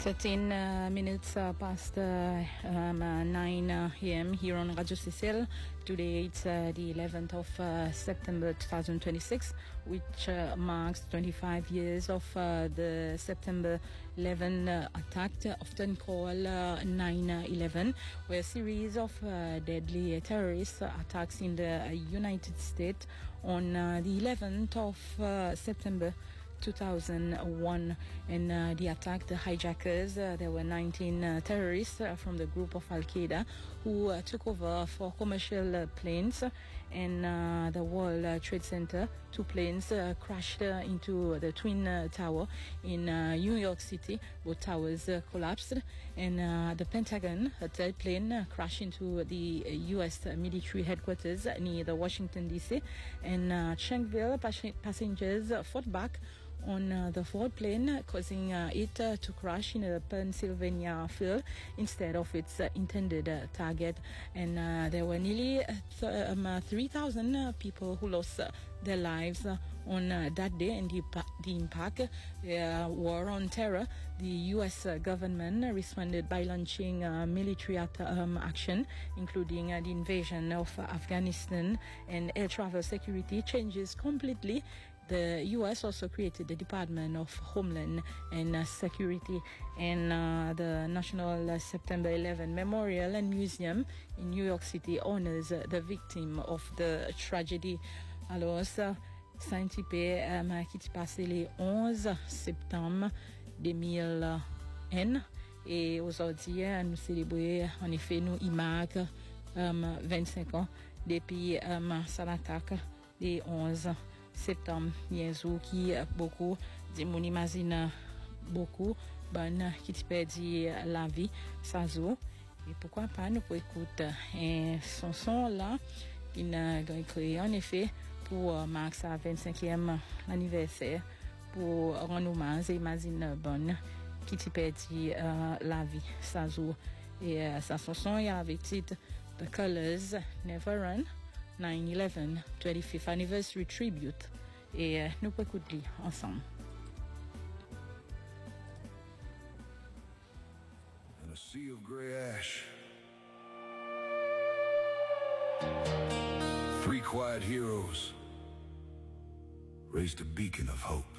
13 minutes past 9 a.m. here on Radio Cecil. Today it's the 11th of September 2026, which marks 25 years of the September 11 attack, often called 9/11, where a series of deadly terrorist attacks in the United States on the 11th of September 2001, and the attack, the hijackers, there were 19 terrorists from the group of Al-Qaeda who took over 4 commercial planes and the World Trade Center. 2 planes crashed into the Twin Tower in New York City. Both towers collapsed, and the Pentagon, a 3rd plane, crashed into the U.S. military headquarters near the Washington, D.C., and Shanksville passengers fought back on the 4th plane, causing it to crash in a Pennsylvania field instead of its intended target. And there were nearly 3,000 people who lost their lives on that day. And the impact, war on terror, the U.S. government responded by launching military action, including the invasion of Afghanistan, and air travel security changes completely. The U.S. also created the Department of Homeland and Security, and the National September 11 Memorial and Museum in New York City honors the victim of the tragedy. Alors, ça a un petit peu qui s'est passé le 11 septembre 2001, et aujourd'hui nous célébrons en effet nous IMAC 25 ans depuis son attaque le 11 septembre. Niaisou qui beaucoup de mon imagine beaucoup bonne qui te perdu la vie ça joue, et pourquoi pas nous pour écouter son là il a créé en effet pour marquer sa 25e anniversaire, pour rendre hommage à Imagine Bonne qui te perdu la vie ça joue, et sa chanson il y avait titre The Colors Never Run 9/11 25th Anniversary Tribute, et nous pouvons écouter ensemble. In a sea of gray ash, 3 quiet heroes raised a beacon of hope.